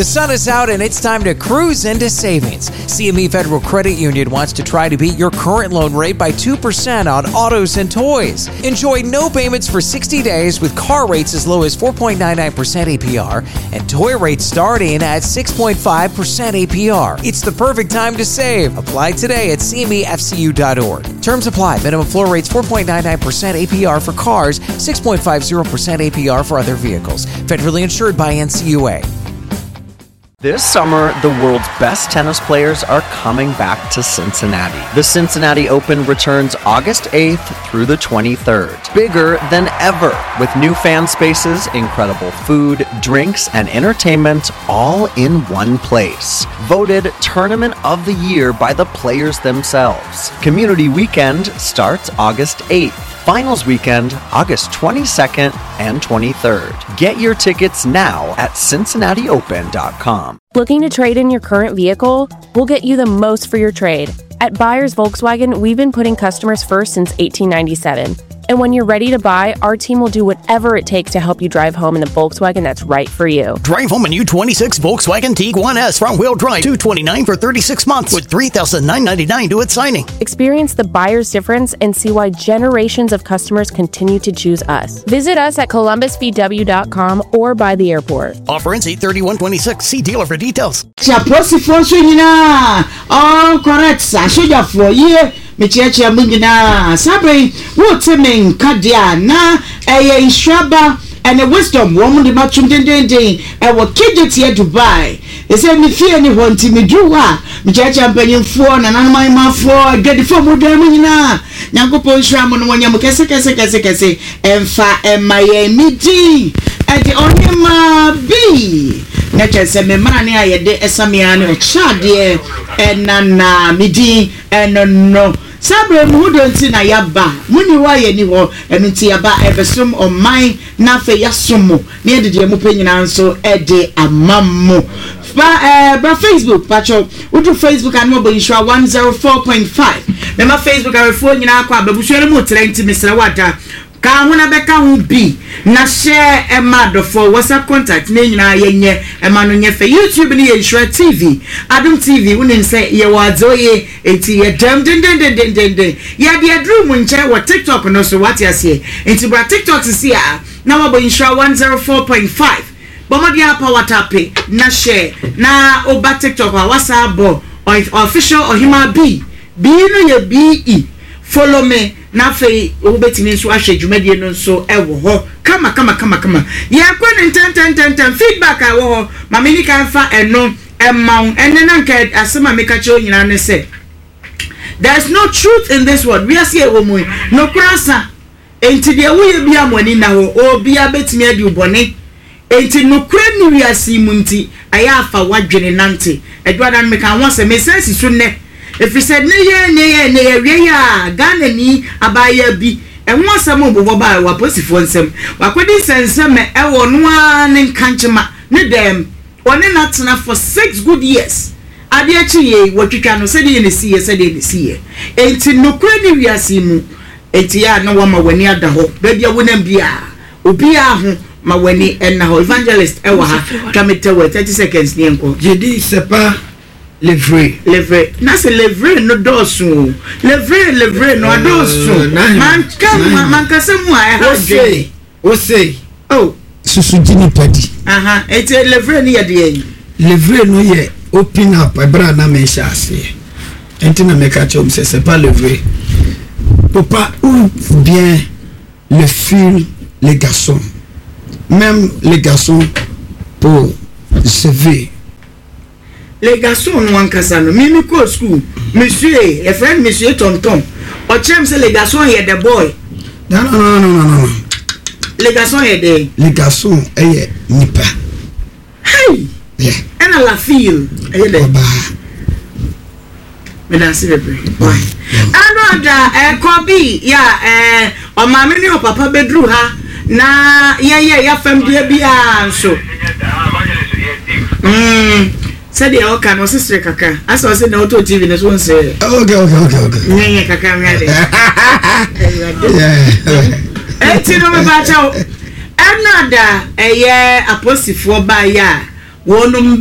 The sun is out and it's time to cruise into savings. CME Federal Credit Union wants to try to beat your current loan rate by 2% on autos and toys. Enjoy no payments for 60 days with car rates as low as 4.99% APR and toy rates starting at 6.5% APR. It's the perfect time to save. Apply today at cmefcu.org. Terms apply. Minimum floor rates 4.99% APR for cars, 6.50% APR for other vehicles. Federally insured by NCUA. This summer, the world's best tennis players are coming back to Cincinnati. The Cincinnati Open returns August 8th through the 23rd. Bigger than ever, with new fan spaces, incredible food, drinks, and entertainment all in one place. Voted Tournament of the Year by the players themselves. Community Weekend starts August 8th. Finals weekend, August 22nd and 23rd. Get your tickets now at CincinnatiOpen.com. Looking to trade in your current vehicle? We'll get you the most for your trade. At Buyers Volkswagen, we've been putting customers first since 1897. And when you're ready to buy, our team will do whatever it takes to help you drive home in the Volkswagen that's right for you. Drive home a new 26 Volkswagen Tiguan S front-wheel drive, $229 for 36 months with $3,999 due at signing. Experience the buyer's difference and see why generations of customers continue to choose us. Visit us at columbusvw.com or by the airport. Offer ends 8/31/26. See dealer for details. Correct, Sasha, for ye. Mecheche Mungina, Sabre, Wotemin, Kadiana, a Shraba, and a wisdom woman, the matchum dende, and what kidget here to buy. They said, me fear anyone to me do what? Mecheche Benyon for, and I'm my for, get the phone with them. Nangopo Shramon, when you kese, and fa and my meeting at the Onyama B. Nature said, me money, I had the Esamiano, Chadie, and Nana, Midi, and no. Sabre who don't see na yaba muni wa ye ni ho enu ti yaba ebesum o man na fe yasomo na ye de mu penyina nso ede amammo ba Facebook pacho udu Facebook and mobile insure 104.5 na ma Facebook arefo nyina akwa ababusuere mu trenti misra wada ka hona beka hu bi na share emado for WhatsApp contact na nyina yenye emano nye fe YouTube ni Insure TV Adum TV unin say ye wazoye enti ye dem ya de adru mu nche wa TikTok no so what ya say enti bra TikTok si a na wabo Insure 104.5 bomodi apa watape na share na oba TikTok wa WhatsApp bo official ohima B no ye BE follow me na fe obetini nso ahwe dwumadie no nso ewo ho kama ya kwene ten feedback awo ho mamini kan fa eno emmaun enena nka asema meka cho nyina ne se there's no truth in this world we are see ewo mu no krasa enti de wo ye bia moni na ho obi abetimi adi ubone enti no kra ni wi asimu nti aya afa wadwene nante edwada meka won se me sense so ne if you said ne we ya Ghana ni abaya bi enwo asem obobo ba wa posifo nsem wakodi sensem ewo no an nkanchema ne dem one na tena for 6 good years ade achi ye watwitwa no se de ne siye enti no kura ni wiase mu enti ya no wa ma wani ada ho ba bia wonam bia obi a ho ma wani enna ho evangelist ewa ha kamete 30 seconds ni enko jedi sepa Levre na se levre no dosu levre no dosu man kasemu a o say oh susujini padi eti levre ni yede levre no ye open up ebra na me chase enti na me ka chom c'est pas levre papa ou bien le fil les garçons même les garçons pour se les garçons no ankasano mimi ko school monsieur a friend monsieur tonton o chem say les garçons here the boy non les garçons here les garçons est nipa hey yeah and la fille here the madame celebrate why another kobi ya o mama ni o papa bedru ha na ya fam dia bia nso said the okay no sister kaka as I said no to TV no one say okay yeah kaka me ade yeah no me ba chao another apostle for ba ya wonum